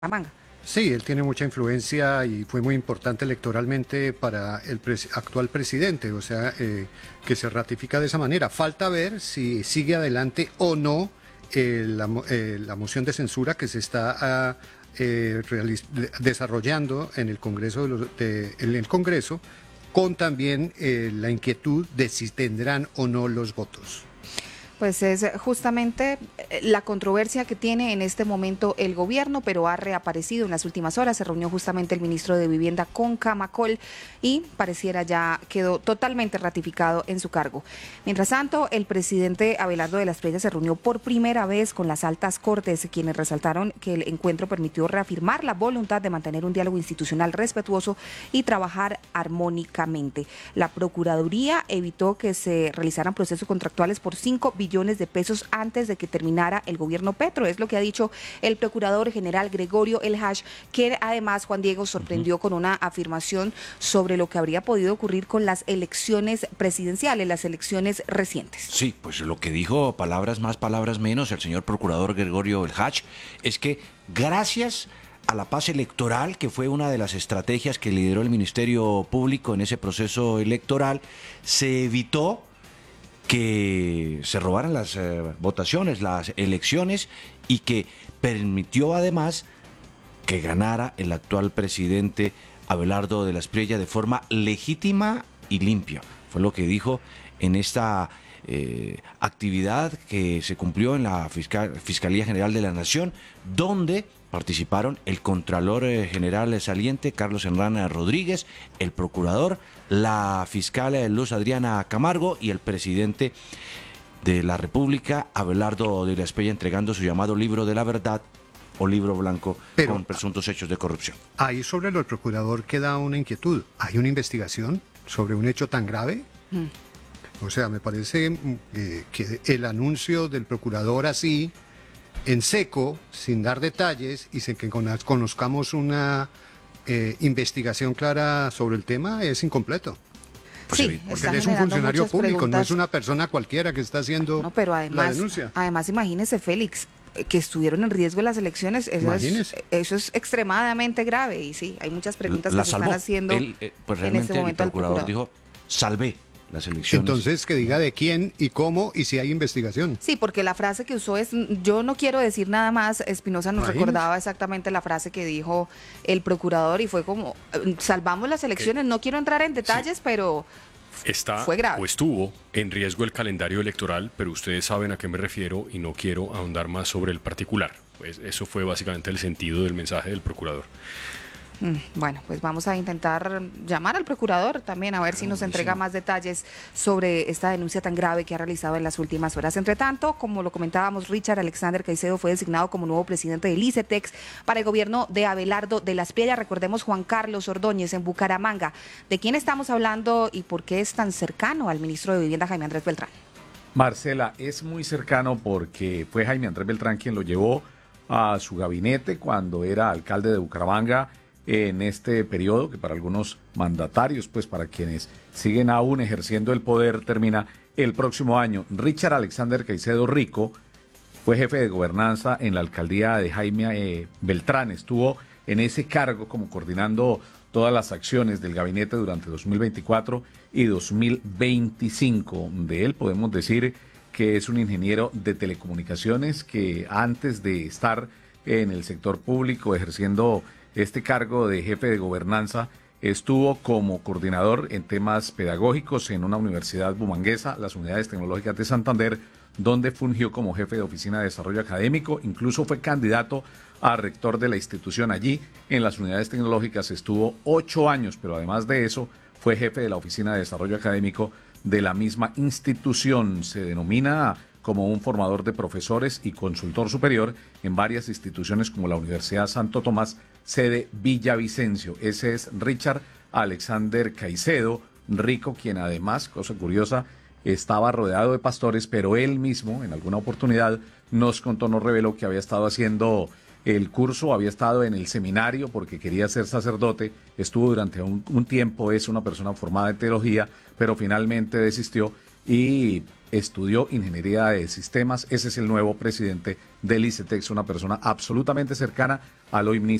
Bucaramanga. Sí, él tiene mucha influencia y fue muy importante electoralmente para el actual presidente, o sea, que se ratifica de esa manera. Falta ver si sigue adelante o no la moción de censura que se está desarrollando en el Congreso, en el Congreso, con también la inquietud de si tendrán o no los votos. Pues es justamente la controversia que tiene en este momento el gobierno, pero ha reaparecido en las últimas horas. Se reunió justamente el ministro de Vivienda con Camacol y pareciera ya quedó totalmente ratificado en su cargo. Mientras tanto, el presidente Abelardo de la Espriella se reunió por primera vez con las altas cortes, quienes resaltaron que el encuentro permitió reafirmar la voluntad de mantener un diálogo institucional respetuoso y trabajar armónicamente. La Procuraduría evitó que se realizaran procesos contractuales por 5 billones de pesos antes de que terminara el gobierno Petro. Es lo que ha dicho el procurador general Gregorio El Hach, que además, Juan Diego, sorprendió con una afirmación sobre lo que habría podido ocurrir con las elecciones presidenciales, las elecciones recientes. Sí, pues lo que dijo, palabras más, palabras menos, el señor procurador Gregorio El Hach, es que gracias a la paz electoral, que fue una de las estrategias que lideró el Ministerio Público en ese proceso electoral, se evitó que se robaran las votaciones, las elecciones, y que permitió además que ganara el actual presidente Abelardo de la Espriella de forma legítima y limpia. Fue lo que dijo en esta actividad que se cumplió en la Fiscalía General de la Nación, donde participaron el Contralor General saliente, Carlos Herrán Rodríguez, el Procurador, la Fiscal Luz Adriana Camargo y el Presidente de la República, Abelardo de la Espriella, entregando su llamado libro de la verdad o libro blanco con presuntos hechos de corrupción. Ahí sobre lo del Procurador queda una inquietud. ¿Hay una investigación sobre un hecho tan grave? O sea, me parece que el anuncio del Procurador así, en seco, sin dar detalles y sin que conozcamos una investigación clara sobre el tema, es incompleto. Sí, porque él es un funcionario público, no es una persona cualquiera que está haciendo pero además, la denuncia. Además, imagínese, Félix, que estuvieron en riesgo en las elecciones, eso es extremadamente grave. Y sí, hay muchas preguntas que se están haciendo pues en este momento. El procurador dijo, salvé las elecciones. Entonces, que diga de quién y cómo y si hay investigación. Sí, porque la frase que usó es, yo no quiero decir nada más. Espinosa nos recordaba exactamente la frase que dijo el procurador y fue como, salvamos las elecciones, no quiero entrar en detalles, pero fue grave. O estuvo en riesgo el calendario electoral, pero ustedes saben a qué me refiero y no quiero ahondar más sobre el particular. Pues eso fue básicamente el sentido del mensaje del procurador. Bueno, pues vamos a intentar llamar al procurador también a ver si nos entrega más detalles sobre esta denuncia tan grave que ha realizado en las últimas horas. Entre tanto, como lo comentábamos, Richard Alexander Caicedo fue designado como nuevo presidente del ICETEX para el gobierno de Abelardo de la Espriella. Recordemos, Juan Carlos Ordóñez en Bucaramanga. ¿De quién estamos hablando y por qué es tan cercano al ministro de Vivienda, Jaime Andrés Beltrán? Marcela, es muy cercano porque fue Jaime Andrés Beltrán quien lo llevó a su gabinete cuando era alcalde de Bucaramanga en este periodo, que para algunos mandatarios, pues para quienes siguen aún ejerciendo el poder, termina el próximo año. Richard Alexander Caicedo Rico fue jefe de gobernanza en la alcaldía de Jaime Beltrán. Estuvo en ese cargo como coordinando todas las acciones del gabinete durante 2024 y 2025. De él podemos decir que es un ingeniero de telecomunicaciones que antes de estar en el sector público ejerciendo este cargo de jefe de gobernanza, estuvo como coordinador en temas pedagógicos en una universidad bumanguesa, las Unidades Tecnológicas de Santander, donde fungió como jefe de oficina de desarrollo académico. Incluso fue candidato a rector de la institución allí. En las Unidades Tecnológicas estuvo 8 años, pero además de eso fue jefe de la oficina de desarrollo académico de la misma institución. Se denomina como un formador de profesores y consultor superior en varias instituciones como la Universidad Santo Tomás, sede Villavicencio. Ese es Richard Alexander Caicedo Rico, quien además, cosa curiosa, estaba rodeado de pastores, pero él mismo en alguna oportunidad nos reveló que había estado haciendo el curso, había estado en el seminario porque quería ser sacerdote, estuvo durante un tiempo, es una persona formada en teología, pero finalmente desistió y estudió ingeniería de sistemas. Ese es el nuevo presidente del ICETEX, una persona absolutamente cercana al hoy ministro